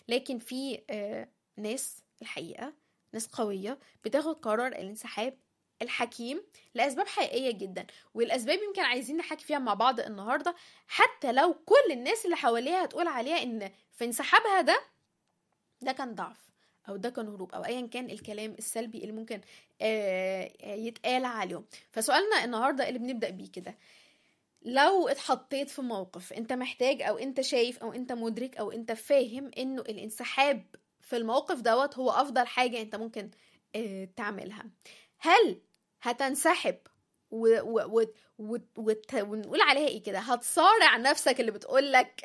لكن في ناس الحقيقة ناس قوية بتاخد قرار الانسحاب الحكيم لأسباب حقيقية جدا، والأسباب يمكن عايزين نحكي فيها مع بعض النهاردة، حتى لو كل الناس اللي حواليها هتقول عليها إن في انسحابها ده كان ضعف او ده كان هروب او ايا كان الكلام السلبي اللي ممكن يتقال عليهم. فسؤالنا النهارده اللي بنبدا بيه كده، لو اتحطيت في موقف انت محتاج او انت شايف او انت مدرك او انت فاهم انه الانسحاب في الموقف هو افضل حاجه انت ممكن تعملها، هل هتنسحب ونقول عليها ايه كده، هتصارع نفسك اللي بتقولك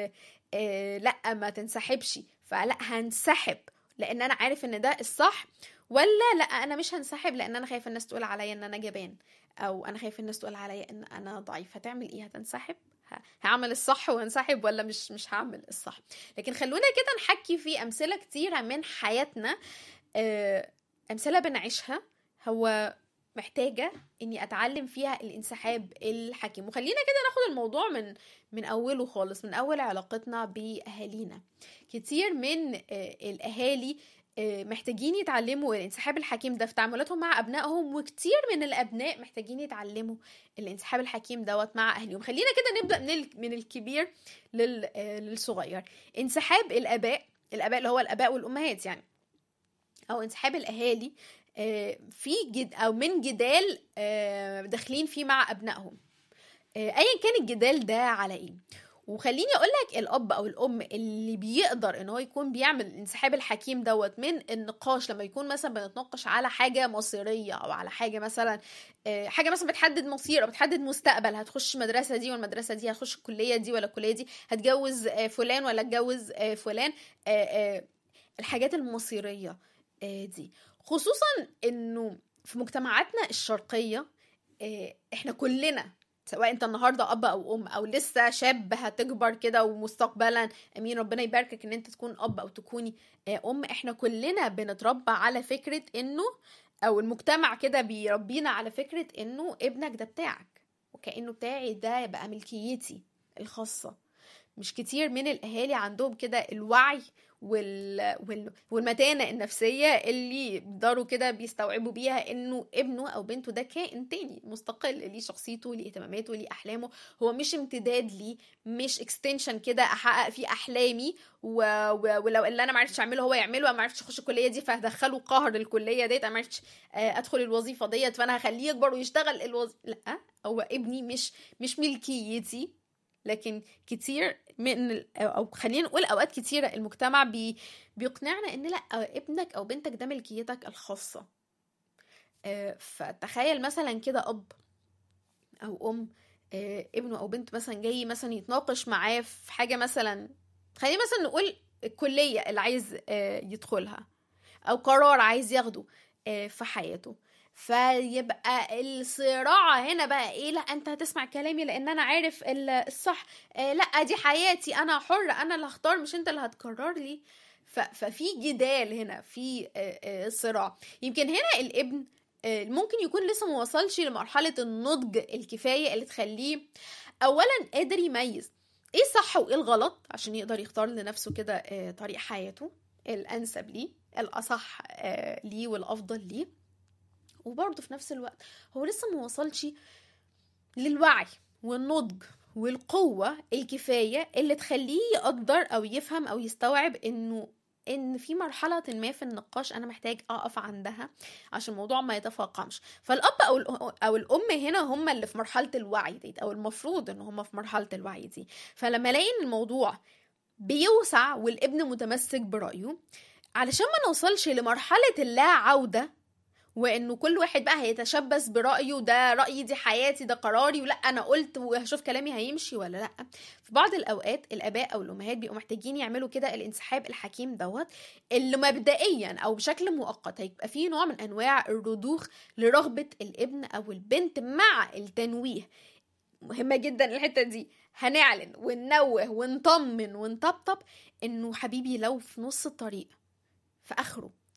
لا ما تنسحبش، فلا هنسحب لان انا عارف ان ده الصح، ولا لا انا مش هنسحب لان انا خايف الناس تقول عليا ان انا جبان، او انا خايف الناس تقول عليا ان انا ضعيف؟ هتعمل ايه؟ هتنسحب؟ هعمل الصح وانسحب ولا مش هعمل الصح؟ لكن خلونا كده نحكي في امثله كتيره من حياتنا، امثله بنعيشها هو محتاجه اني اتعلم فيها الانسحاب الحكيم. وخلينا كده ناخد الموضوع من اوله خالص، من اول علاقتنا باهالينا. كتير من الاهالي محتاجين يتعلموا الانسحاب الحكيم ده في تعاملاتهم مع ابنائهم، وكتير من الابناء محتاجين يتعلموا الانسحاب الحكيم مع اهلهم. خلينا كده نبدا من الكبير للصغير. انسحاب الاباء اللي هو الاباء والامهات يعني، او انسحاب الاهالي في او من جدال داخلين فيه مع ابنائهم، ايا كان الجدال ده على ايه. وخليني اقولك الاب او الام اللي بيقدر ان هو يكون بيعمل الانسحاب الحكيم من النقاش، لما يكون مثلا بنتناقش على حاجه مصيريه او على حاجه مثلا بتحدد مصير او بتحدد مستقبل، هتخش مدرسه دي والمدرسه دي، هتخش الكليه دي ولا الكليه دي، هتجوز فلان ولا اتجوز فلان، الحاجات المصيريه دي، خصوصا انه في مجتمعاتنا الشرقيه احنا كلنا، سواء انت النهارده اب او ام او لسه شاب هتكبر كده ومستقبلا امين ربنا يباركك ان انت تكون اب او تكوني ام، احنا كلنا بنتربى على فكره انه، او المجتمع كده بيربينا على فكره انه ابنك ده بتاعك، وكانه بتاعي ده بقى ملكيتي الخاصه. مش كتير من الاهالي عندهم كده الوعي والمتانة النفسية اللي يقدروا كده بيستوعبوا بيها انه ابنه او بنته ده كائن تاني مستقل، ليه شخصيته، ليه اهتماماته، ليه احلامه، هو مش امتداد لي، مش اكستنشن كده احقق فيه احلامي ولو اللي انا معرفتش اعمله هو يعمله. انا معرفتش اخش الكليه دي فهدخله قهر الكليه ديت، انا معرفتش ادخل الوظيفه ديت فانا هخليه يكبر ويشتغل لا، هو ابني مش ملكيتي. لكن كتير من او خلينا نقول اوقات كتيره المجتمع بيقنعنا ان لا، ابنك او بنتك ده ملكيتك الخاصه. فتخيل مثلا كده اب او ام ابنه او بنت مثلا جاي مثلا يتناقش معاه في حاجه، مثلا خلينا مثلا نقول الكليه اللي عايز يدخلها او قرار عايز ياخده في حياته، فيبقى الصراع هنا بقى ايه، لا انت هتسمع كلامي لان انا عارف الصح، لا دي حياتي انا حر، انا اللي هختار مش انت اللي هتقرر لي. ففي جدال هنا، في صراع. يمكن هنا الابن ممكن يكون لسه ما وصلش لمرحلة النضج الكفاية اللي تخليه اولا قادر يميز ايه الصح وايه الغلط عشان يقدر يختار لنفسه كده طريق حياته الانسب ليه، الاصح ليه والافضل ليه. وبرضه في نفس الوقت هو لسه ما وصلش للوعي والنضج والقوة الكفاية اللي تخليه يقدر او يفهم او يستوعب ان في مرحلة ما في النقاش انا محتاج اقف عندها عشان الموضوع ما يتفاقمش. فالاب او الام هنا هم اللي في مرحلة الوعي دي، او المفروض ان هم في مرحلة الوعي دي. فلما الاقي ان الموضوع بيوسع والابن متمسك برأيه، علشان ما نوصلش لمرحلة اللا عودة وانه كل واحد بقى هيتشبث برأيه، ده رأيي دي حياتي ده قراري ولا انا قلت وهشوف كلامي هيمشي ولا لا. في بعض الاوقات الاباء او الامهات بيبقوا محتاجين يعملوا كده الانسحاب الحكيم اللي مبدئيا او بشكل مؤقت هيبقى فيه نوع من انواع الرضوخ لرغبة الابن او البنت مع التنويه. مهمة جدا الحتة دي، هنعلن وننوه ونطمن ونطبطب انه حبيبي لو في نص الطريق، في اخره،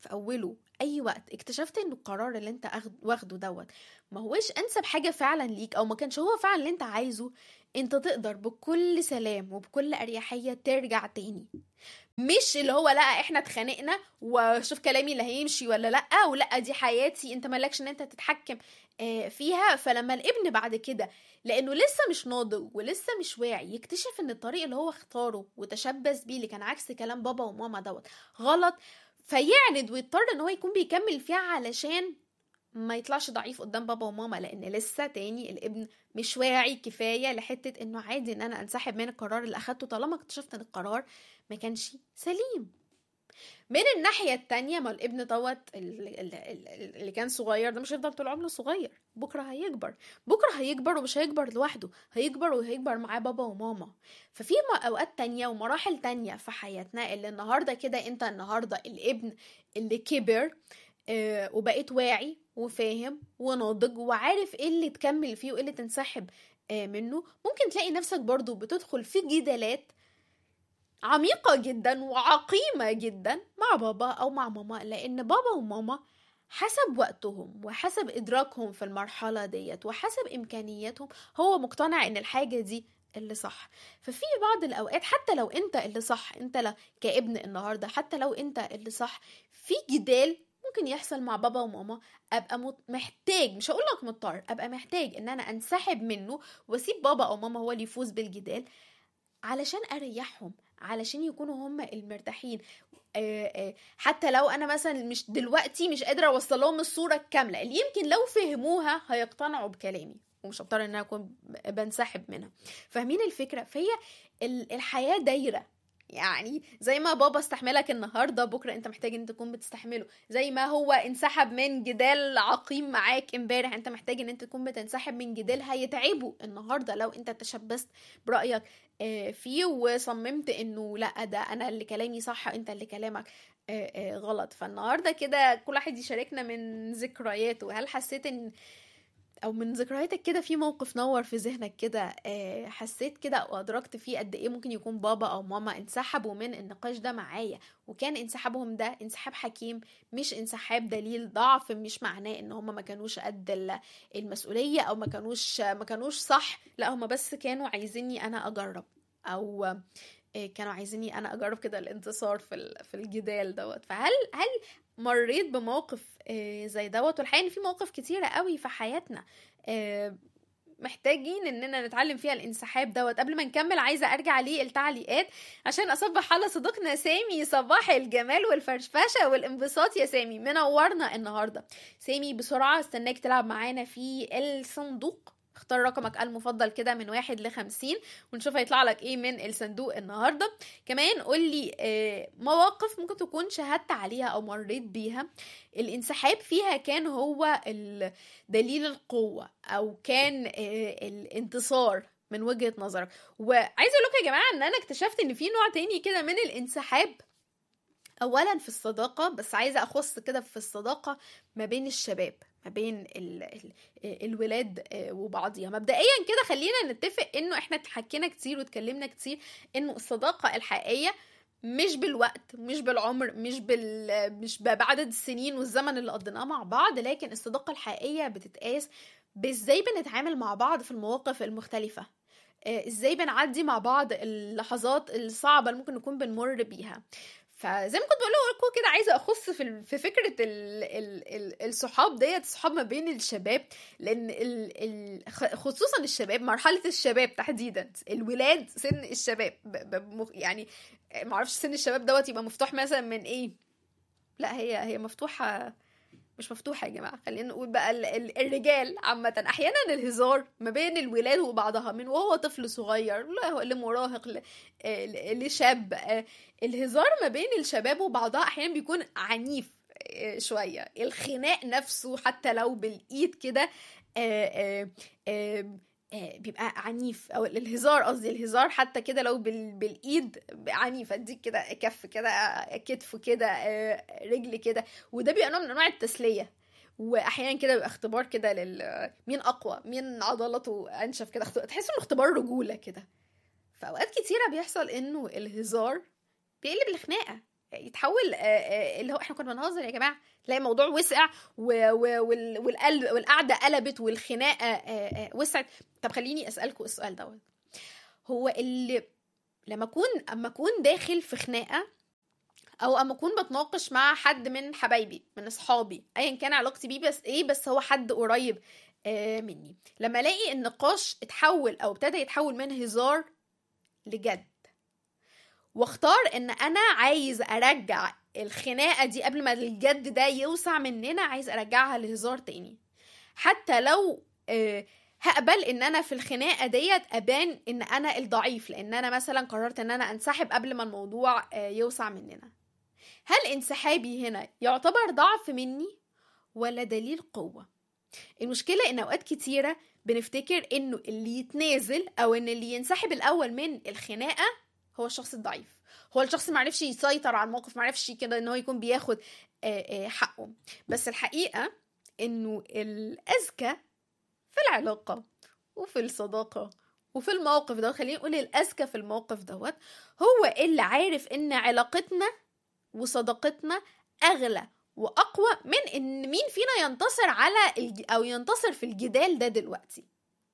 في اوله اي وقت اكتشفت ان القرار اللي انت واخده دوت ما هوش انسب حاجة فعلا ليك، او ما كانش هو فعلا اللي انت عايزه، انت تقدر بكل سلام وبكل اريحية ترجع تاني. مش اللي هو لا احنا اتخانقنا وشوف كلامي اللي هيمشي ولا لا، ولا دي حياتي انت مالكش ان انت تتحكم فيها. فلما الابن بعد كده لانه لسه مش ناضج ولسه مش واعي يكتشف ان الطريق اللي هو اختاره وتشبث بيه اللي كان عكس كلام بابا وماما دوت غلط، فيعند ويضطر ان هو يكون بيكمل فيها علشان ما يطلعش ضعيف قدام بابا وماما، لان لسه تاني الابن مش واعي كفاية لحتة انه عادي ان انا انسحب من القرار اللي اخدته طالما اكتشفت ان القرار ما كانش سليم. من الناحية التانية ما الابن دوت اللي كان صغير ده مش هيفضل طول عمره صغير، بكرة هيكبر، بكرة هيكبر ومش هيكبر لوحده، هيكبر وهيكبر معاه بابا وماما. ففي اوقات تانية ومراحل تانية في حياتنا اللي النهاردة كده انت النهاردة الابن اللي كبر وبقيت واعي وفاهم وناضج وعارف ايه اللي تكمل فيه وايه اللي تنسحب منه، ممكن تلاقي نفسك برضو بتدخل في جدالات عميقة جدا وعقيمة جدا مع بابا أو مع ماما، لأن بابا وماما حسب وقتهم وحسب إدراكهم في المرحلة ديت وحسب إمكانياتهم هو مقتنع إن الحاجة دي اللي صح. ففي بعض الأوقات حتى لو أنت اللي صح، أنت كابن النهاردة حتى لو أنت اللي صح، في جدال ممكن يحصل مع بابا وماما ابقى محتاج، مش هقولك مضطر، ابقى محتاج ان انا انسحب منه واسيب بابا او ماما هو اللي يفوز بالجدال علشان اريحهم، علشان يكونوا هم المرتاحين. حتى لو انا مثلا مش دلوقتي مش قادره اوصل لهم الصوره الكامله اللي يمكن لو فهموها هيقتنعوا بكلامي، ومش هضطر ان انا اكون بنسحب منها. فاهمين الفكره؟ فهي الحياه دايره، يعني زي ما بابا استحملك النهارده بكره انت محتاج ان تكون بتستحمله، زي ما هو انسحب من جدال عقيم معاك امبارح انت محتاج ان انت تكون بتنسحب من جدال هيتعبه النهارده لو انت تشبثت برايك فيه وصممت انه لا ده انا اللي كلامي صح انت اللي كلامك غلط. فالنهارده كده كل واحد يشاركنا من ذكرياته، هل حسيت ان او من ذكرياتك كده في موقف نور في ذهنك كده حسيت كده وادركت فيه قد ايه ممكن يكون بابا او ماما انسحبوا من النقاش ده معايا وكان انسحابهم ده انسحاب حكيم مش انسحاب دليل ضعف، مش معناه ان هم ما كانوش قد المسؤولية او ما كانوش صح، لا هم بس كانوا عايزيني انا اجرب، او كانوا عايزيني انا اجرب كده الانتصار في الجدال دوت. فهل مريت بموقف زي دوت؟ والحقيقة ان في مواقف كتيرة قوي في حياتنا محتاجين اننا نتعلم فيها الانسحاب دوت. قبل ما نكمل عايزة ارجع ليه التعليقات عشان اصبح على صديقنا سامي، صباح الجمال والفرفشة والانبساط يا سامي، منورنا النهاردة. سامي بسرعة استناك تلعب معانا في الصندوق، اختار رقمك المفضل كده من 1 ل50 ونشوف هيطلع لك ايه من الصندوق النهاردة. كمان قولي مواقف ممكن تكون شهدت عليها او مريت بيها الانسحاب فيها كان هو دليل القوة او كان الانتصار من وجهة نظرك. وعايزة اقول لكم يا جماعة ان انا اكتشفت ان في نوع تاني كده من الانسحاب، اولا في الصداقة، بس عايزة اخص كده في الصداقة ما بين الشباب، ما بين الولاد وبعضيها. مبدئيا كده خلينا نتفق انه احنا حكينا كتير واتكلمنا كتير انه الصداقة الحقيقية مش بالوقت، مش بالعمر، مش بعدد السنين والزمن اللي قضيناه مع بعض، لكن الصداقة الحقيقية بتتقاس بازاي بنتعامل مع بعض في المواقف المختلفة، ازاي بنعدي مع بعض اللحظات الصعبة اللي ممكن نكون بنمر بيها. فزي ما كنت بقول لكم كده عايزه اخص في فكره الصحاب ديت، الصحاب ما بين الشباب، لان خصوصا الشباب، مرحله الشباب تحديدا، الولاد سن الشباب يعني معرفش سن الشباب دوت يبقى مفتوح مثلا من ايه، لا هي مفتوحه، مش مفتوحة يا جماعة، خلينا نقول بقى الرجال عامة أحيانا الهزار ما بين الولاد وبعضها من وهو طفل صغير لمراهق لشاب، الهزار ما بين الشباب وبعضها أحيانا بيكون عنيف شوية، الخناق نفسه حتى لو بالإيد كده بيبقى عنيف، او الهزار قصدي الهزار حتى كده لو بالايد عنيف، اديك كده كف كده كتف كده رجل كده، وده بيبقى نوع من انواع التسليه، واحيانا كده بيبقى اختبار كده مين اقوى، مين عضلاته انشف كده، تحس انه اختبار رجوله كده. فاوقات كتيره بيحصل انه الهزار بيقلب الخناقه، يتحول اللي هو احنا كنا بنهزر يا جماعه، تلاقي الموضوع وسع والقعده قلبت والخناقه وسعت. طب خليني اسالكم السؤال دوت، هو اللي لما اكون داخل في خناقه، او اما اكون بتناقش مع حد من حبايبي من اصحابي ايا كان علاقتي بيه بس هو حد قريب مني، لما الاقي النقاش اتحول او ابتدى يتحول من هزار لجد، واختار ان انا عايز ارجع الخناقه دي قبل ما الجد ده يوسع مننا، عايز ارجعها لهزار تاني، حتى لو هقبل ان انا في الخناقه ديت ابان ان انا الضعيف، لان انا مثلا قررت ان انا انسحب قبل ما الموضوع يوسع مننا. هل انسحابي هنا يعتبر ضعف مني ولا دليل قوه؟ المشكله ان اوقات كتيره بنفتكر انه اللي يتنازل او ان اللي ينسحب الاول من الخناقه هو الشخص الضعيف، هو الشخص معرفش يسيطر على الموقف، معرفش كده ان هو يكون بياخد حقه. بس الحقيقه انه الاذكى في العلاقه وفي الصداقه وفي الموقف ده، خلينا نقول الاذكى في الموقف دوت هو اللي عارف ان علاقتنا وصداقتنا اغلى واقوى من ان مين فينا ينتصر او ينتصر في الجدال ده دلوقتي.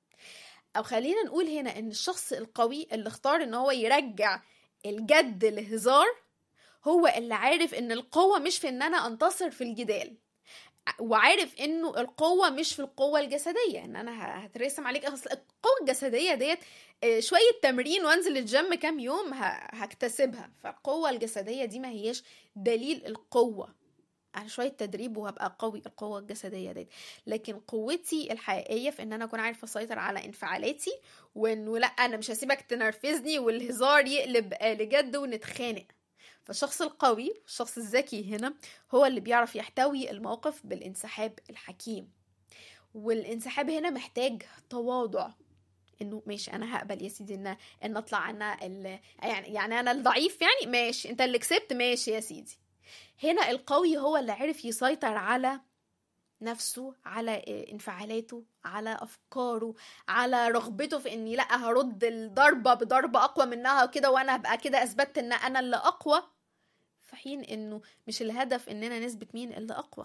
او خلينا نقول هنا ان الشخص القوي اللي اختار ان هو يرجع الجد لهزار هو اللي عارف ان القوة مش في ان انا انتصر في الجدال، وعارف انه القوة مش في القوة الجسدية ان انا هترسم عليك. اصل القوة الجسدية ديت شوية تمرين وانزل الجيم كام يوم هكتسبها، فالقوة الجسدية دي ما هيش دليل القوة، على شوية تدريب وهبقى قوي القوة الجسدية دي. لكن قوتي الحقيقية في ان انا اكون عارفة اسيطر على انفعالاتي، وانه لا انا مش هسيبك تنرفزني والهزار يقلب لجد ونتخانق. فالشخص القوي الشخص الذكي هنا هو اللي بيعرف يحتوي الموقف بالانسحاب الحكيم. والانسحاب هنا محتاج تواضع، انه ماشي انا هقبل يا سيدي ان اطلع انا يعني انا الضعيف، يعني ماشي انت اللي كسبت، ماشي يا سيدي. هنا القوي هو اللي عرف يسيطر على نفسه، على انفعالاته، على افكاره، على رغبته في اني لا هرد الضربة بضربة اقوى منها وكده، وانا هبقى كده اثبتت ان انا اللي اقوى، في حين انه مش الهدف اننا نثبت مين اللي اقوى.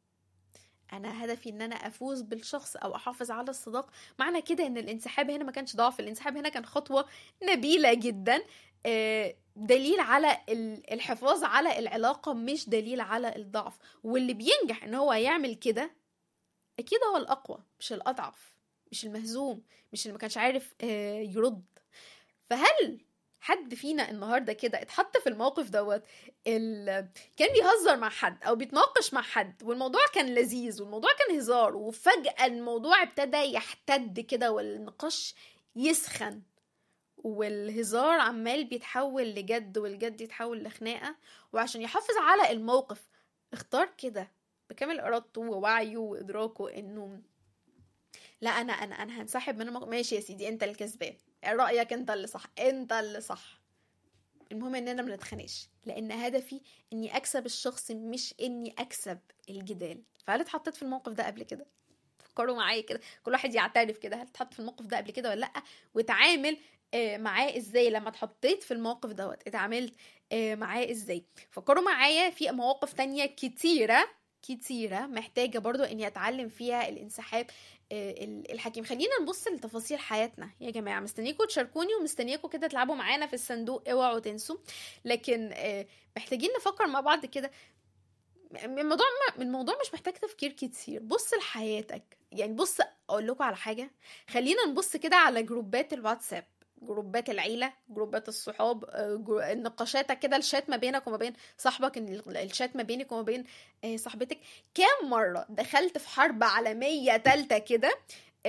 انا هدفي ان انا افوز بالشخص او احافظ على الصداقة. معنى كده ان الانسحاب هنا ما كانش ضعف، الانسحاب هنا كان خطوة نبيلة جدا، دليل على الحفاظ على العلاقة مش دليل على الضعف. واللي بينجح ان هو يعمل كده اكيد هو الاقوى مش الاضعف، مش المهزوم، مش اللي ما كانش عارف يرد. فهل حد فينا النهارده كده اتحط في الموقف دوت كان بيهزر مع حد او بيتناقش مع حد والموضوع كان لذيذ والموضوع كان هزار، وفجأة الموضوع ابتدى يحتد كده والنقاش يسخن والهزار عمال بيتحول لجد والجد يتحول لخناقة، وعشان يحافظ على الموقف اختار كده بكامل ارادته ووعيه وادراكه انه لا انا هنسحب من الموقف. ماشي يا سيدي انت الكسبان، رأيك انت اللي صح، انت اللي صح، المهم اننا ما نتخانقش، لان هدفي اني اكسب الشخص مش اني اكسب الجدال. فهل اتحطيت في الموقف ده قبل كده؟ فكروا معايا كده، كل واحد يعترف كده، هل اتحط في الموقف ده قبل كده ولا لا، وتعامل معاه ازاي لما اتحطيت في الموقف دوت، اتعاملت معاه ازاي. فكروا معايا في مواقف تانية كتيرة محتاجة برضو اني اتعلم فيها الانسحاب الحكيم. خلينا نبص لتفاصيل حياتنا يا جماعة، مستنيكم تشاركوني ومستنيكم كده تلعبوا معانا في الصندوق، اوعوا تنسوا. لكن محتاجين نفكر مع بعض كده. الموضوع مش محتاج تفكير كتير. بص لحياتك، يعني بص اقول لكم على حاجة، خلينا نبص كده على جروبات الواتساب، جروبات العيلة، جروبات الصحاب، النقاشاتك كده، الشات ما بينك وما بين صاحبك، الشات ما بينك وما بين صاحبتك. كام مرة دخلت في حرب عالمية تالتة كده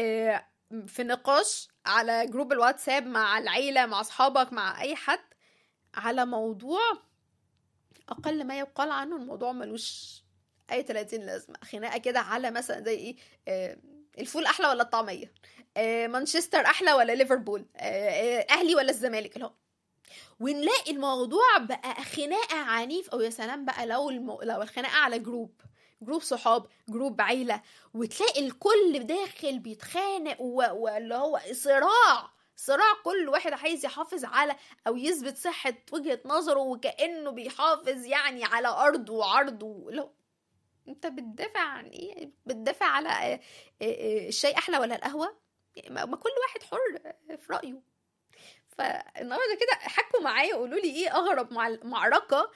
في نقاش على جروب الواتساب مع العيلة، مع صحابك، مع اي حد، على موضوع اقل ما يقال عنه الموضوع ملوش اي 30 لازمه، خناقه كده على مثلا زي ايه، الفول احلى ولا الطعميه، مانشستر احلى ولا ليفربول، اهلي ولا الزمالك، اللي هو ونلاقي الموضوع بقى خناقه عنيف. او يا سلام بقى لو الخناقه على جروب صحاب، جروب عيله، وتلاقي الكل داخل بيتخانق واللي هو صراع كل واحد عايز يحافظ على او يثبت صحة وجهة نظره، وكأنه بيحافظ يعني على ارضه وعرضه. لو انت بتدافع عن ايه؟ بتدافع على الشاي احلى ولا القهوة؟ ما كل واحد حر في رأيه. فالنهارده كده حكوا معايا وقولوا لي ايه اغرب معركة،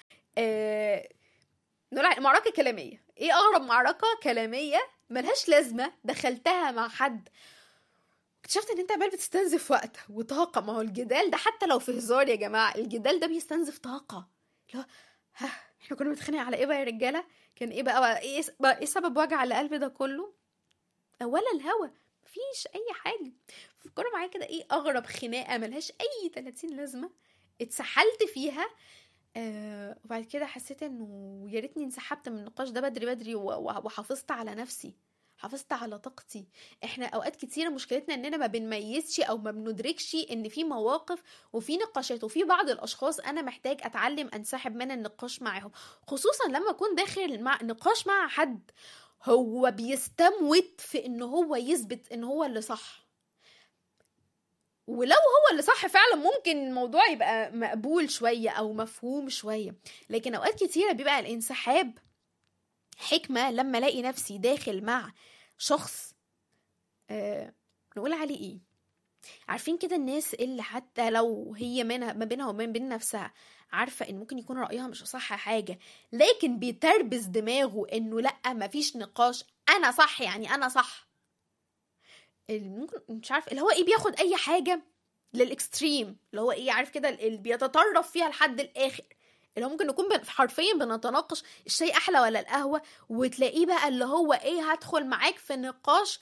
معركة كلامية، ايه اغرب معركة كلامية ملهاش لازمة دخلتها مع حد اكتشفت ان انت عمال بتستنزف وقت وطاقة. ما هو الجدال ده حتى لو في هزار يا جماعة، الجدال ده بيستنزف طاقة. لا، احنا كنا بنتخانق على ايه بقى يا رجالة؟ كان ايه بقى ايه سبب وجع القلب ده كله؟ ولا الهوا، مفيش اي حاجة. فكروا معايا كده، ايه اغرب خناقة ملهاش اي 30 لازمة اتسحلت فيها، وبعد كده حسيت انه يا ريتني انسحبت من النقاش ده بدري بدري وحافظت على نفسي، حافظت على طاقتي. احنا اوقات كتيرة مشكلتنا اننا ما بنميزش او ما بندركش ان في مواقف وفي نقاشات وفي بعض الاشخاص انا محتاج اتعلم انسحب من النقاش معاهم، خصوصا لما اكون داخل نقاش مع حد هو بيستموت في ان هو يثبت ان هو اللي صح. ولو هو اللي صح فعلا ممكن الموضوع يبقى مقبول شوية او مفهوم شوية، لكن اوقات كتيرة بيبقى الانسحاب حكمة. لما الاقي نفسي داخل مع شخص نقول عليه ايه، عارفين كده الناس اللي حتى لو هي ما بينها وبين نفسها عارفة ان ممكن يكون رأيها مش صح حاجة، لكن بيتربس دماغه انه لأ مفيش نقاش، انا صح يعني انا صح. ممكن مش عارف اللي هو ايه، بياخد اي حاجة للاكستريم، اللي هو ايه عارف كده اللي بيتطرف فيها لحد الاخر، اللي هو ممكن نكون حرفيا بنتناقش الشاي احلى ولا القهوة، وتلاقيه بقى اللي هو ايه هدخل معاك في نقاش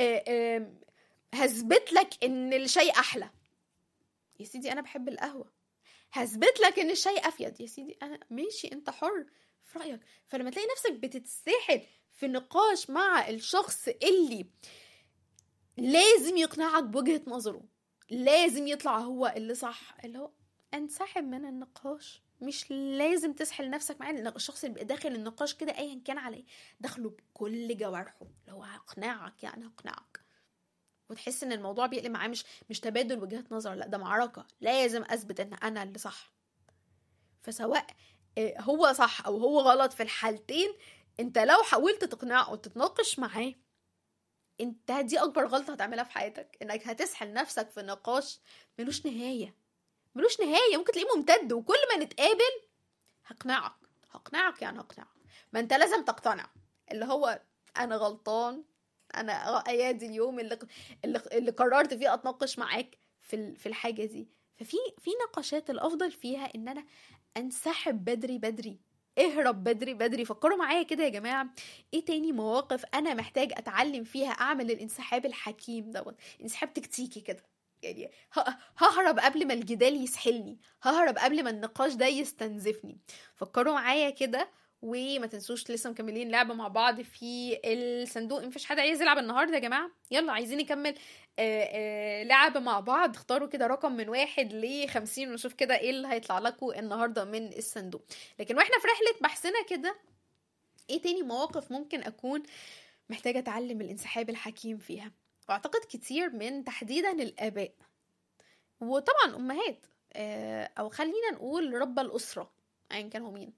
هثبت لك ان الشاي احلى. يا سيدي انا بحب القهوة، هثبت لك ان الشاي افيد. يا سيدي انا ماشي، انت حر في رايك. فلما تلاقي نفسك بتتسحل في نقاش مع الشخص اللي لازم يقنعك بوجهة نظره، لازم يطلع هو اللي صح، اللي هو انسحب من النقاش. مش لازم تسحل نفسك معاه، لان الشخص اللي داخل النقاش كده ايا كان عليه داخله بكل جوارحه، اللي هو هقنعك يعني هقنعك، وتحس ان الموضوع بيقلب معاه مش تبادل وجهات نظر، لا ده معركة، لازم اثبت ان انا اللي صح. فسواء هو صح او هو غلط، في الحالتين انت لو حاولت تقنعه وتتناقش معاه، انت دي اكبر غلطة هتعملها في حياتك، انك هتسحل نفسك في نقاش ملوش نهاية. ملوش نهاية، ممكن تلاقيه ممتد، وكل ما نتقابل هقنعك يعني هقنعك. ما انت لازم تقتنع، اللي هو انا غلطان، انا ايادي اليوم اللي قررت فيه اتناقش معاك في الحاجة دي. ففي نقاشات الافضل فيها ان انا انسحب بدري بدري، اهرب بدري بدري. فكروا معايا كده يا جماعة، ايه تاني مواقف انا محتاج اتعلم فيها اعمل الانسحاب الحكيم دوت، انسحاب تكتيكي كده، يعني ههرب قبل ما الجدال يسحلني، ههرب قبل ما النقاش ده يستنزفني. فكروا معايا كده، وما تنسوش لسه مكملين لعبة مع بعض في الصندوق. مفيش حد عايز يلعب النهاردة يا جماعة؟ يلا عايزين نكمل لعبة مع بعض. اختاروا كده رقم من 1 ل50 ونشوف كده ايه اللي هيطلع لكم النهاردة من الصندوق. لكن واحنا في رحلة بحثنا كده، ايه تاني مواقف ممكن اكون محتاجة اتعلم الانسحاب الحكيم فيها؟ واعتقد كتير من تحديدا الاباء وطبعا امهات، او خلينا نقول رب الاسرة ايا كان هو مين،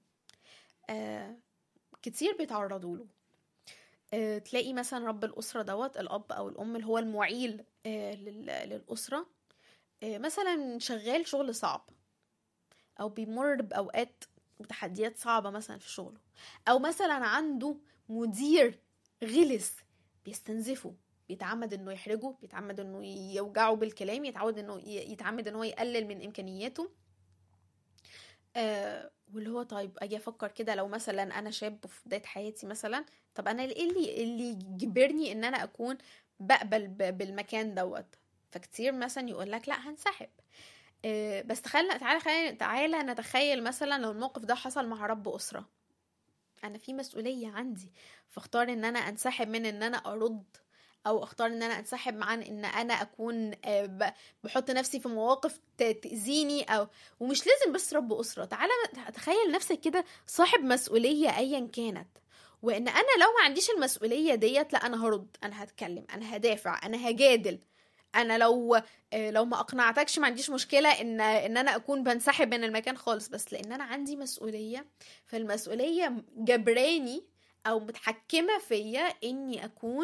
كتير بيتعرضوا له. تلاقي مثلا رب الأسرة دوت الأب أو الأم اللي هو المعيل للأسرة، مثلا شغال شغل صعب أو بيمر بأوقات وتحديات صعبة مثلا في شغله، أو مثلا عنده مدير غلس بيستنزفه، بيتعمد انه يحرجه، بيتعمد انه يوجعه بالكلام، يتعمد انه يقلل من امكانياته. واللي هو طيب اجي افكر كده، لو مثلا انا شاب في بداية حياتي مثلا، طب انا ايه اللي يجبرني ان انا اكون بقبل بالمكان دوت؟ فكتير مثلا يقول لك لا هنسحب. بس تعالى نتخيل مثلا لو الموقف ده حصل مع رب أسرة، انا في مسؤولية عندي، فاختار ان انا انسحب من ان انا ارد، او اختار ان انا انسحب عن ان انا اكون بحط نفسي في مواقف تأذيني. ومش لازم بس رب أسرة، تعالى تخيل نفسك كده صاحب مسؤولية ايا كانت، وان انا لو ما عنديش المسؤولية ديت، لا انا هرد، انا هتكلم، انا هدافع، انا هجادل، انا لو ما اقنعتكش ما عنديش مشكله ان انا اكون بنسحب من المكان خالص، بس لان انا عندي مسؤوليه، فالمسؤوليه جبراني او متحكمه فيا اني اكون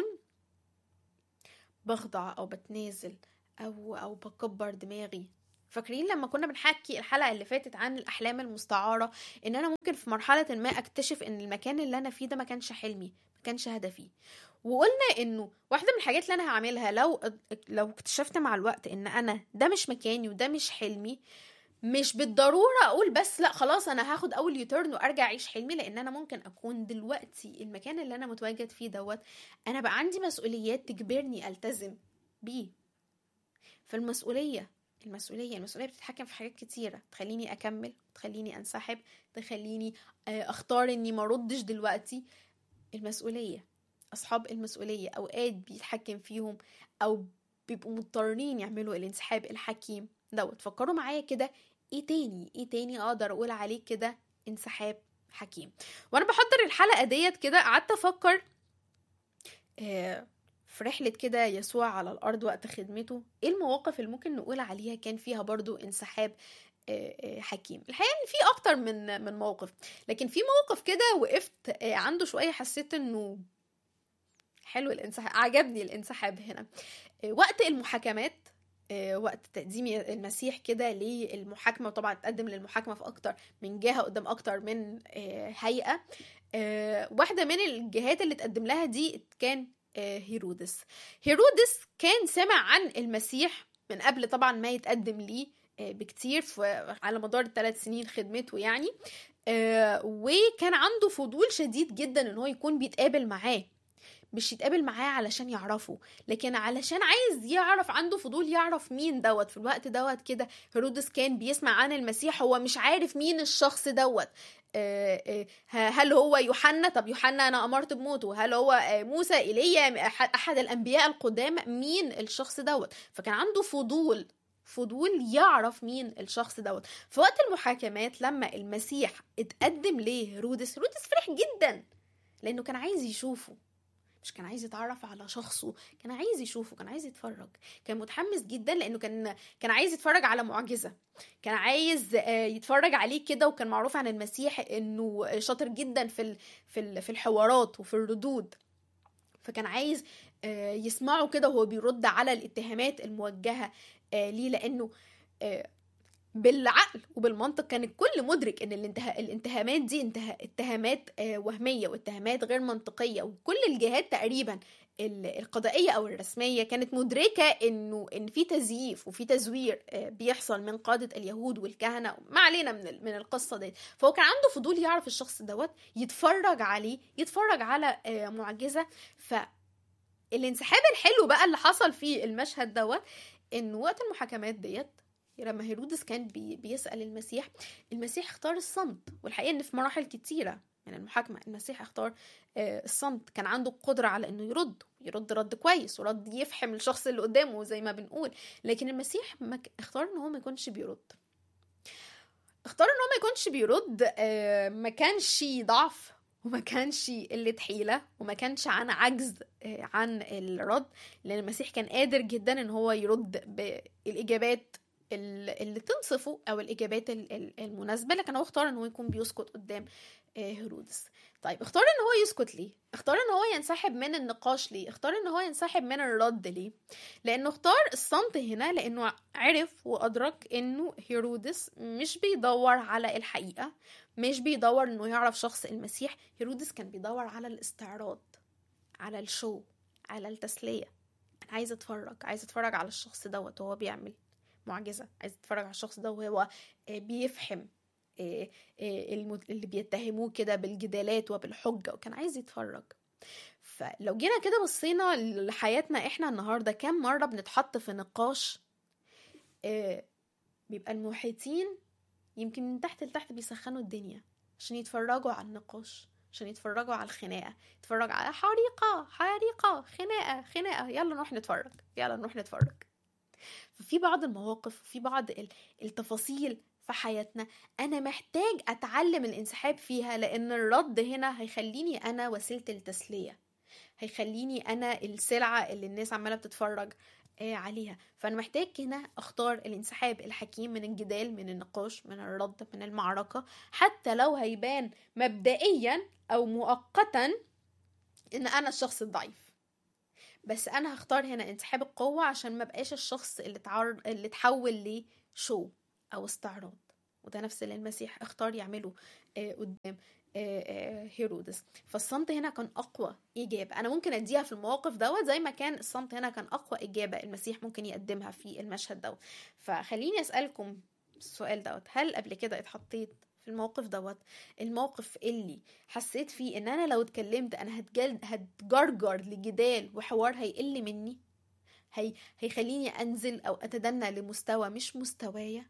بخضع او بتنازل او بكبر دماغي. فاكرين لما كنا بنحكي الحلقه اللي فاتت عن الاحلام المستعاره، ان انا ممكن في مرحله ما اكتشف ان المكان اللي انا فيه ده ما كانش حلمي، ما كانش هدفي. وقلنا انه واحده من الحاجات اللي انا هعملها لو اكتشفت مع الوقت ان انا ده مش مكاني وده مش حلمي، مش بالضروره اقول بس لا خلاص انا هاخد اول يوتيرن وارجع اعيش حلمي، لان انا ممكن اكون دلوقتي المكان اللي انا متواجد فيه انا بقى عندي مسؤوليات تجبرني التزم بيه. فالمسؤوليه بتتحكم في حاجات كتيره، تخليني اكمل، تخليني انسحب، تخليني اختار اني ما ردش دلوقتي. اصحاب المسؤوليه اوقات بيتحكم فيهم او بيبقوا مضطرين يعملوا الانسحاب الحكيم فكروا معايا كده، ايه تاني اقدر اقول عليه كده انسحاب حكيم؟ وانا بحضر الحلقه ديت كده قعدت افكر في رحلة كده يسوع على الأرض وقت خدمته، ايه المواقف اللي ممكن نقول عليها كان فيها برضو انسحاب حكيم؟ الحقيقة ان في اكتر من موقف، لكن في موقف كده وقفت عنده شوية، حسيت انه حلو الانسحاب، عجبني الانسحاب هنا. وقت المحاكمات، وقت تقديم المسيح كده للمحاكمة، وطبعا تقدم للمحاكمة في أكتر من جهة قدام أكتر من هيئة. واحدة من الجهات اللي تقدم لها دي كان هيرودس كان سمع عن المسيح من قبل طبعا ما يتقدم ليه بكتير على مدار 3 سنين خدمته يعني. وكان عنده فضول شديد جدا ان هو يكون بيتقابل معاه، مش يتقابل معاه علشان يعرفه، لكن علشان عايز يعرف، عنده فضول يعرف مين في الوقت كده هيرودس كان بيسمع عن المسيح، هو مش عارف مين الشخص هل هو يوحنا؟ طب يوحنا انا امرت بموته. هل هو موسى، ايليا، احد الانبياء القدامى؟ مين الشخص فكان عنده فضول يعرف مين الشخص في وقت المحاكمات لما المسيح اتقدم ليه هيرودس فرح جدا، لانه كان عايز يشوفه، مش كان عايز يتعرف على شخصه، كان عايز يشوفه، كان عايز يتفرج، كان متحمس جدا لانه كان عايز يتفرج على معجزة، كان عايز يتفرج عليه كده. وكان معروف عن المسيح انه شاطر جدا في الحوارات وفي الردود، فكان عايز يسمعه كده وهو بيرد على الاتهامات الموجهة ليه، لانه بالعقل وبالمنطق كان الكل مدرك ان الاتهامات دي اتهامات وهمية واتهامات غير منطقية، وكل الجهات تقريبا القضائية او الرسمية كانت مدركة ان في تزييف وفي تزوير بيحصل من قادة اليهود والكهنة، ما علينا من القصة دي. فهو كان عنده فضول يعرف الشخص يتفرج عليه، يتفرج على معجزة. فالانسحاب الحلو بقى اللي حصل في المشهد ان وقت المحاكمات لما هيرودس كان بيسأل المسيح اختار الصمت. والحقيقة ان في مراحل كتيرة من المحاكمة المسيح اختار الصمت، كان عنده القدرة على انه يرد رد كويس ورد يفهم الشخص اللي قدامه زي ما بنقول، لكن المسيح اختار ان هو ما يكونش بيرد. ما كانش ضعف، وما كانش قلة حيلة، وما كانش عن عجز عن الرد، لأن المسيح كان قادر جدا ان هو يرد بالإجابات اللي تنصفه او الاجابات المناسبه، لكن هو اختار ان هو يكون بيسكت قدام هيرودس. طيب اختار ان هو يسكت ليه؟ اختار ان هو ينسحب من النقاش ليه؟ اختار ان هو ينسحب من الرد ليه؟ لانه اختار الصمت هنا لانه عرف وادرك انه هيرودس مش بيدور على الحقيقه، مش بيدور انه يعرف شخص المسيح. هيرودس كان بيدور على الاستعراض، على الشو، على التسليه. انا عايز اتفرج على الشخص وهو بيعمل معجزة، عايز اتفرج على الشخص وهو بيفهم اللي بيتهموه كده بالجدالات وبالحجة، وكان عايز يتفرج. فلو جينا كده بصينا لحياتنا احنا النهاردة، كم مرة بنتحط في نقاش بيبقى المحيطين يمكن من تحت لتحت بيسخنوا الدنيا عشان يتفرجوا على النقاش، عشان يتفرجوا على الخناقة، يتفرج على حريقة، خناقة، يلا نروح نتفرج. ففي بعض المواقف وفي بعض التفاصيل في حياتنا أنا محتاج أتعلم الانسحاب فيها، لأن الرد هنا هيخليني أنا وسيلة التسلية، هيخليني أنا السلعة اللي الناس عمالة بتتفرج عليها. فانا محتاج هنا اختار الانسحاب الحكيم من الجدال، من النقاش، من الرد، من المعركة، حتى لو هيبان مبدئيا او مؤقتا ان انا الشخص الضعيف. بس انا هختار هنا انسحاب القوة عشان ما بقاش الشخص اللي تحول لشو او استعراض. وده نفس اللي المسيح اختار يعمله قدام هيرودس. فالصمت هنا كان اقوى اجابة انا ممكن اديها في المواقف دوت، زي ما كان الصمت هنا كان اقوى اجابة المسيح ممكن يقدمها في المشهد دوت. فخليني اسألكم السؤال دوت، هل قبل كده اتحطيت في الموقف دوت، الموقف اللي حسيت فيه ان انا لو اتكلمت انا هتجرجر لجدال وحوار هيقل مني، هيخليني انزل او اتدنى لمستوى مش مستوايا؟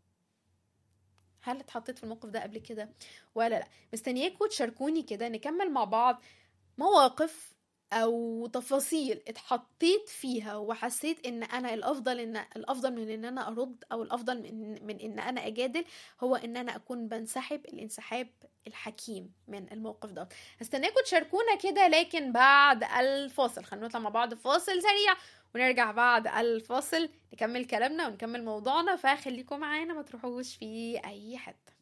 هل اتحطيت في الموقف ده قبل كده ولا لا؟ مستنياكم تشاركوني كده، نكمل مع بعض مواقف او تفاصيل اتحطيت فيها وحسيت ان انا الافضل من ان انا ارد، او الافضل من ان انا اجادل، هو ان انا اكون بنسحب الانسحاب الحكيم من الموقف ده. هستناكم تشاركونا كده، لكن بعد الفاصل. خلينا نطلع مع بعض فاصل سريع ونرجع بعد الفاصل نكمل كلامنا ونكمل موضوعنا. فخليكم معانا، ما تروحوش في اي حتة.